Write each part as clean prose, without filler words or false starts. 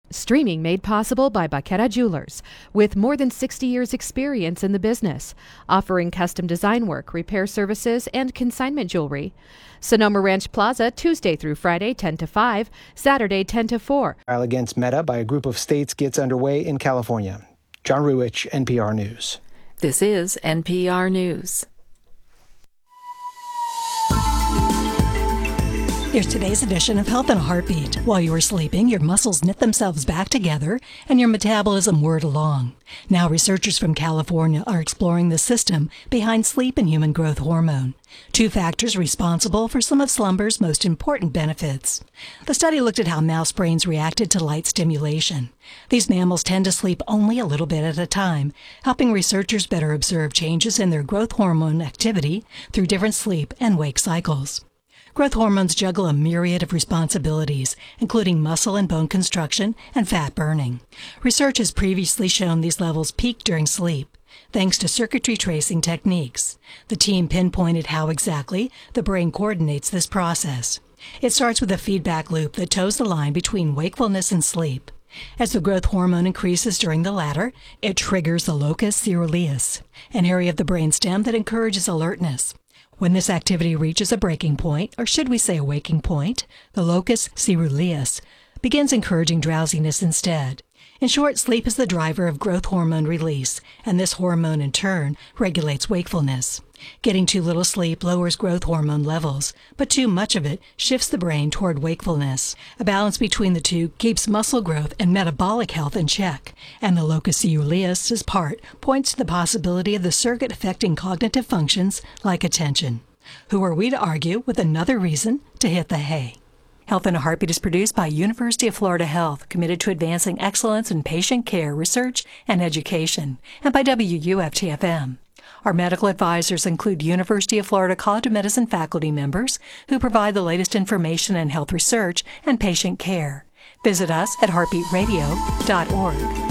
Streaming made possible by Baqueta Jewelers, with more than 60 years' experience in the business, offering custom design work, repair services, and consignment jewelry. Sonoma Ranch Plaza, Tuesday through Friday, 10 to 5, Saturday, 10 to 4. Trial against Meta by a group of states gets underway in California. John Ruwich, NPR News. This is NPR News. Here's today's edition of Health in a Heartbeat. While you were sleeping, your muscles knit themselves back together and your metabolism whirred along. Now researchers from California are exploring the system behind sleep and human growth hormone, two factors responsible for some of slumber's most important benefits. The study looked at how mouse brains reacted to light stimulation. These mammals tend to sleep only a little bit at a time, helping researchers better observe changes in their growth hormone activity through different sleep and wake cycles. Growth hormones juggle a myriad of responsibilities, including muscle and bone construction and fat burning. Research has previously shown these levels peak during sleep, thanks to circuitry tracing techniques. The team pinpointed how exactly the brain coordinates this process. It starts with a feedback loop that toes the line between wakefulness and sleep. As the growth hormone increases during the latter, it triggers the locus coeruleus, an area of the brainstem that encourages alertness. When this activity reaches a breaking point, or should we say a waking point, the locus coeruleus begins encouraging drowsiness instead. In short, sleep is the driver of growth hormone release, and this hormone in turn regulates wakefulness. Getting too little sleep lowers growth hormone levels, but too much of it shifts the brain toward wakefulness. A balance between the two keeps muscle growth and metabolic health in check, and the locus coeruleus' part points to the possibility of the circuit affecting cognitive functions like attention. Who are we to argue with another reason to hit the hay? Health in a Heartbeat is produced by University of Florida Health, committed to advancing excellence in patient care, research, and education, and by WUFT-FM. Our medical advisors include University of Florida College of Medicine faculty members who provide the latest information in health research and patient care. Visit us at heartbeatradio.org.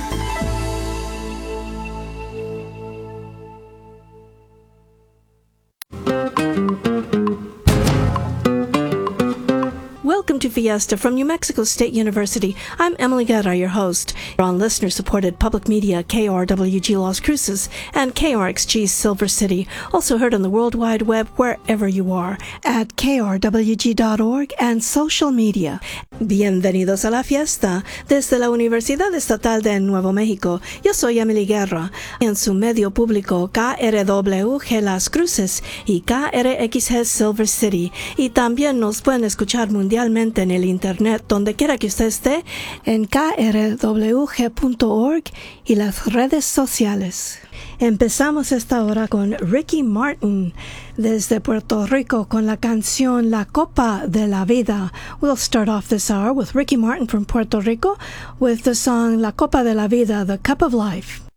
Welcome to Fiesta from New Mexico State University. I'm Emily Guerra, your host. We're on listener-supported public media KRWG Las Cruces and KRXG Silver City. Also heard on the World Wide Web wherever you are at krwg.org and social media. Bienvenidos a la fiesta desde la Universidad Estatal de Nuevo México. Yo soy Emily Guerra. En su medio público KRWG Las Cruces y KRXG Silver City. Y también nos pueden escuchar mundialmente en el internet, donde quiera que usted esté, en krwg.org y las redes sociales. Empezamos esta hora con Ricky Martin desde Puerto Rico con la canción La Copa de la Vida. We'll start off this hour with Ricky Martin from Puerto Rico with the song La Copa de la Vida, The Cup of Life.